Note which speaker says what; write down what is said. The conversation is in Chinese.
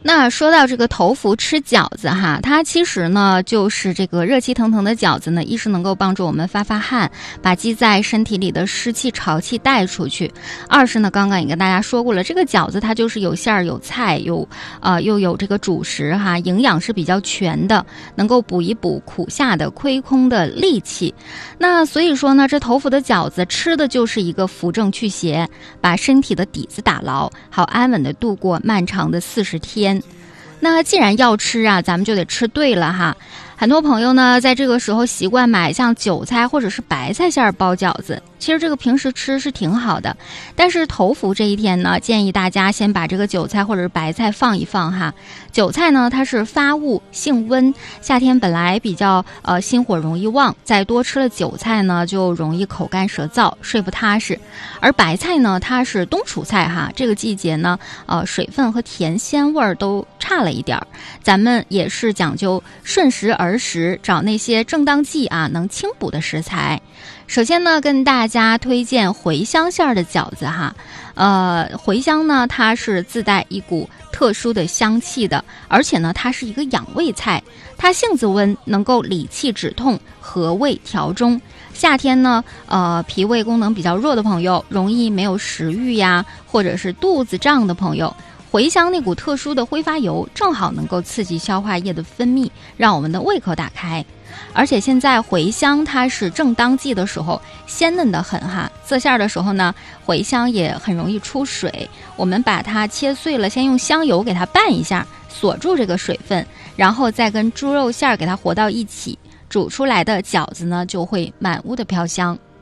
Speaker 1: 那说到这个头伏吃饺子哈，它其实呢就是这个热气腾腾的饺子呢，一是能够帮助我们发汗，把积在身体里的湿气潮气带出去；二是呢，刚刚也跟大家说过了，这个饺子它就是有馅儿有菜又有这个主食哈，营养是比较全的，能够补一补苦下的亏空的力气。那所以说呢，这头伏的饺子吃的就是一个扶正祛邪，把身体的底子打牢，好安稳的度过漫长的40天。那既然要吃啊，咱们就得吃对了哈。很多朋友呢，在这个时候习惯买像韭菜或者是白菜馅儿包饺子，其实这个平时吃是挺好的，但是头伏这一天呢，建议大家先把这个韭菜或者是白菜放一放哈。韭菜呢，它是发物性温，夏天本来比较心火容易旺，再多吃了韭菜呢，就容易口干舌燥，睡不踏实。而白菜呢，它是冬储菜哈，这个季节呢，水分和甜鲜味都差了一点儿，咱们也是讲究顺时而食，找那些正当季啊能清补的食材。首先呢，跟大家推荐茴香馅儿的饺子哈。茴香呢，它是自带一股特殊的香气的，而且呢，它是一个养胃菜，它性子温，能够理气止痛，和胃调中。夏天呢，脾胃功能比较弱的朋友，容易没有食欲呀，或者是肚子胀的朋友，茴香那股特殊的挥发油，正好能够刺激消化液的分泌，让我们的胃口打开。而且现在茴香它是正当季的时候，鲜嫩的很哈。做馅儿的时候呢，茴香也很容易出水，我们把它切碎了，先用香油给它拌一下，锁住这个水分，然后再跟猪肉馅儿给它和到一起，煮出来的饺子呢就会满屋的飘香。